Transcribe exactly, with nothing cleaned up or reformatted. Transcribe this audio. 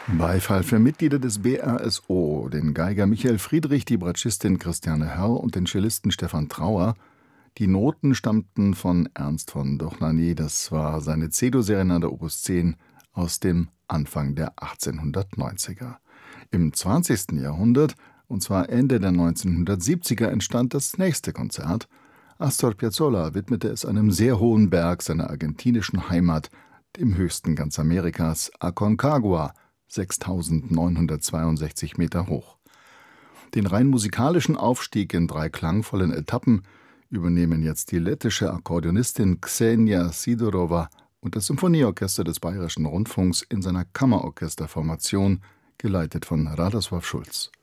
Beifall für Mitglieder des B R S O, den Geiger Michael Friedrich, die Bratschistin Christiane Herr und den Cellisten Stefan Trauer. Die Noten stammten von Ernst von Dohnanyi, das war seine C-Dur-Serenade Opus zehn aus dem Anfang der achtzehnhundertneunziger. Im zwanzigsten Jahrhundert, und zwar Ende der neunzehnhundertsiebziger, entstand das nächste Konzert. Astor Piazzolla widmete es einem sehr hohen Berg seiner argentinischen Heimat, dem höchsten ganz Amerikas, Aconcagua, sechstausendneunhundertzweiundsechzig Meter hoch. Den rein musikalischen Aufstieg in drei klangvollen Etappen übernehmen jetzt die lettische Akkordeonistin Ksenia Sidorova und das Symphonieorchester des Bayerischen Rundfunks in seiner Kammerorchesterformation, geleitet von Radosław Schulz.